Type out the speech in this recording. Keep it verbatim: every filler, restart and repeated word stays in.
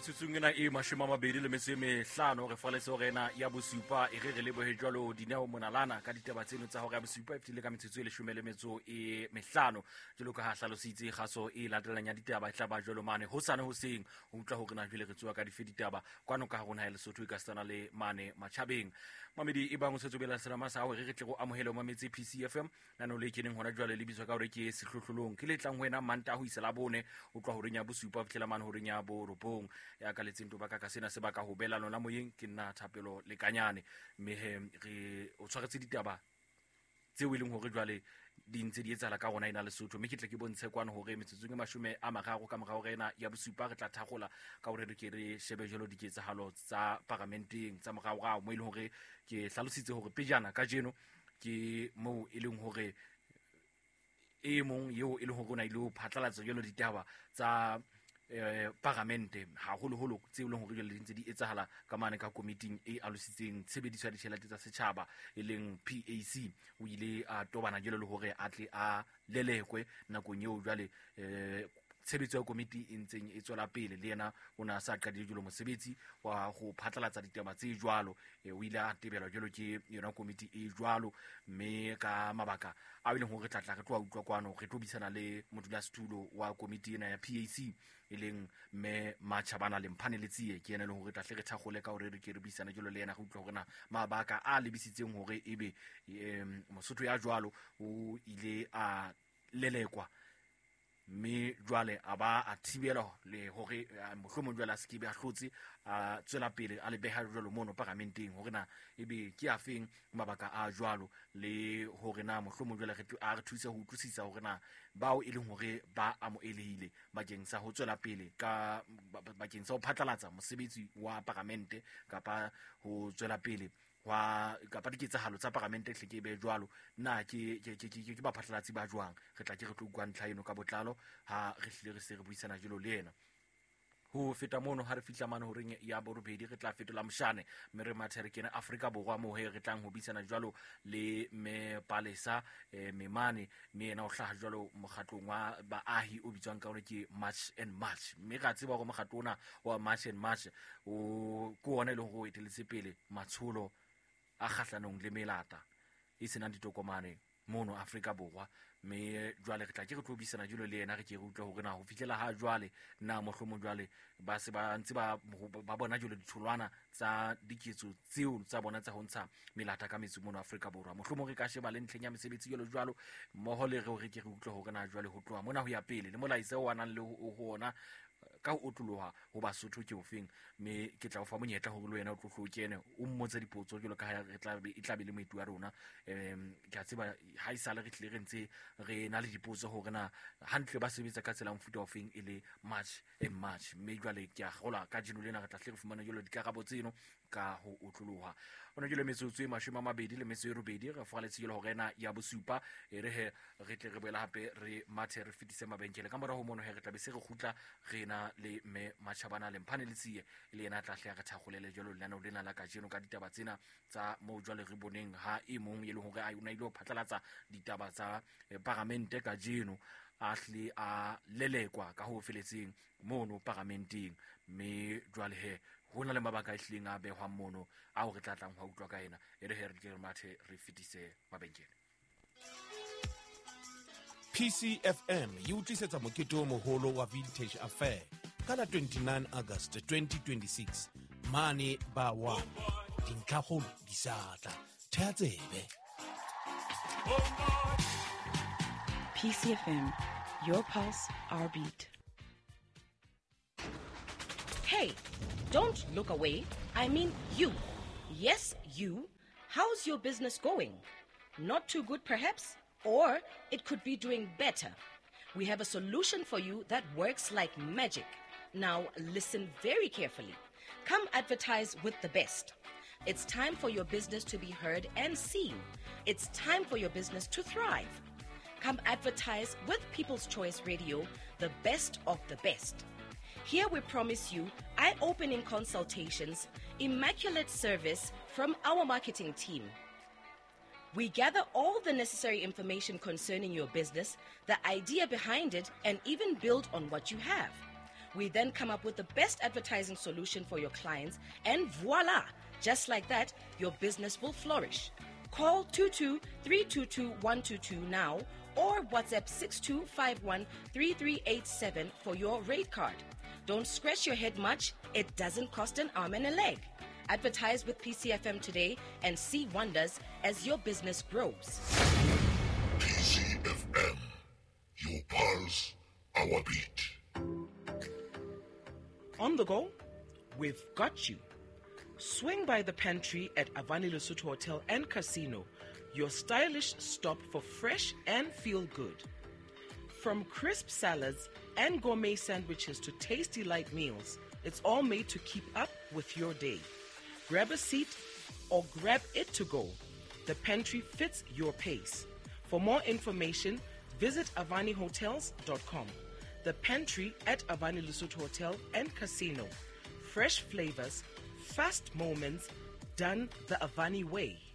metsotsong ena e mashome a mabedi le metso e mehlano re faletse hore ena ya bosupa e re re lebohe jwalo Dineo Monalana ka ditaba tseno tsa hore ya bosupa e fetile ka metsotso e leshome le metso e mehlano jwalo ka ha hlalositse kgaso e latelang ya ditaba e tla ba jwalo mane hosane hoseng ho utlwa hore na jwale re tsoa ka dife ditaba kwano ka rona ya Lesotho e ka stana le mane Machabeng mamedi e bang o setso bela selama sa hore re tle go amohela o mametse P C F M nano le keneng hona jwale le bitswa ka hore ke sehlohlolong ke le tlang ho ena manta ho isela bone o tloa hore nya bosupa fitlela mane hore nya bo robong ya ka letsinto ba ka sena se ba ka ho bela lona moyeng ke nna Thapelo Lekanyane mme he re o tshwaretse ditaba tseo e leng hore jwale di ntse di etsala ka rona ina Lesotho mme ke tle ke bontshe kwana hore metsotsong e mashome a mararo ka morao rena ya bosupa re tla thagola ka hore re ke re shebe jelo diketsahalo tsa parlamenteng tsa morao rao mo e leng hore ke hlalositse hore pejana ka jeno ke mo e leng hore e mong yo e leng hore ona ile ho phatlalatsa jelo ditaba tsa eh parlamente ha holo holo tseo leng hore le ntse di etsahala ka mane ka committee e alositseng tshebediso ya ditjhelete tsa setjhaba e leng P A C o ile a tobana jelo le hore atle a lelekwe nakong eo jwale eh tshebetso ya komiti e ntseng e tswela pele le yena ona sa qadile jolo mosebetsi wa go phatlalatsa ditaba tse jwalo e o ile a tebelwa jolo ke yona komiti e jwalo mme ka mabaka a ile hore tlatla re tloa utlwa kwano re tobisana le modulasetulo wa komiti ena ya P A C e leng me Machabana le Mphaneletsie ke yena le hore tlahle re thagole ka hore re ke re bisana jolo le yena go utlwa hore na mabaka a lebisitseng hore ebe mosotho ya jwalo o ile a lelekwa mme jwale aba a thibela le hore mohlomong jwale a skibe a hlotse a tswela pele a le beha jwalo mono parlamenteng hore na ebe ke afeng mabaka a jwalo le hore na mohlomong jwale re a re thusa ho utlwisisa hore na bao e leng hore ba a mo elehile bakeng sa ho tswela pele ka bakeng sa ho phatlalatsa mosebetsi wa parlamente kapa ho tswela pele wa kapa diketsahalo tsa parlamente hle ke be jwalo na ke ke ke ke ba phatlalatsi ba jwang re tla ke re tlo kwa ntlha eno ka botlalo ha re hlile re se re buisana jelo le yena ho feta mono ha re fitla mane hore ya borobedi re tla fetola moshane mme re mathere kena Afrika Borwa mo he re tlang ho bisana jwalo le me Palesa eh, memane mme ena o hlaha jwalo mokgatlong wa baahi o bitswang ka hore ke March and March mme ga tseba go mokgatlona wa March and March o ko ona le go eteletse pele matsholo a khahlanong le melata e sena ditokomane mono Afrika Borwa mme jwale re tla ke re tlobisana jolo le yena re ke re utlwa hore na ho fitlela ha jwale na mohlomong jwale ba se ba ntse ba ba bona jolo ditholwana tsa diketso tseo tsa bona tsa ho ntsha melata ka metsi mono Afrika Borwa mohlomong re ka sheba le ntlheng ya mesebetsi jolo jwalo mmoho le re ke re utlwa hore na jwale ho tloa mona ho ya pele le molaise o anang le ho ona ka ho otloloha ho Basotho ke ofeng me ke tla o fa monyetla ho le wena o tlotlo kene o mmotse dipotso jolo ka ha re tla be e tla be le moetu wa rona em ke a tseba ha isala re tle re ntse re na le dipotso hore na hantle ba sebetsa ka tsela mfuta ofeng e le March and March me jwale ke a gola ka jeno lena re tla hle re fumana jolo dikarabo tseno ka ho otloloha ona jolo metsotso e mashome a mabedi le metso e robedi re faletse jolo hore na ya bosupa e re he re tle re boela hape re mathe re fitise mabenkele ka mora ho mono he re tla be se re khutla re na le me Machabana le Mphaneletsie le yena tla hle re thagolele jolo lena o lena la ka jeno ka ditaba tsena tsa mo jwale re boneng ha e mong e le hore a una ile ho phatlalatsa ditaba tsa eh, parlamente ka jeno a hle a lelekwa ka ho feletseng mono parlamenteng me jwale he hona le mabaka a hleng a behwa mono a ho re tlatlang ho utlwa ka ena e re he re ke mathe re fitise mabenkele P C F M yi utlisetsa mokete o moholo wa Vintage Affair ka la twenty-nine August twenty twenty-six mane ba wa dintlhagolo di satla thea tsebe P C F M, your pulse, our beat. Hey, don't look away. I mean you. Yes, you. How's your business going? Not too good, perhaps? Or it could be doing better. We have a solution for you that works like magic. Now, listen very carefully. Come advertise with the best. It's time for your business to be heard and seen. It's time for your business to thrive. Come advertise with People's Choice Radio, the best of the best. Here we promise you eye-opening consultations, immaculate service from our marketing team. We gather all the necessary information concerning your business, the idea behind it, and even build on what you have. We then come up with the best advertising solution for your clients, and voila! Just like that, your business will flourish. Call two two three two two one two two now or WhatsApp six two five one three three eight seven for your rate card. Don't scratch your head much. It doesn't cost an arm and a leg. Advertise with P C F M today and see wonders as your business grows. P C F M, your pulse, our beat. On the go, we've got you. Swing by the pantry at Avani Lesotho Hotel and Casino, your stylish stop for fresh and feel good. From crisp salads and gourmet sandwiches to tasty light meals, it's all made to keep up with your day. Grab a seat or grab it to go. The pantry fits your pace. For more information, visit avani hotels dot com. The pantry at Avani Lesotho Hotel and Casino. Fresh flavors, fast moments, done the Avani way.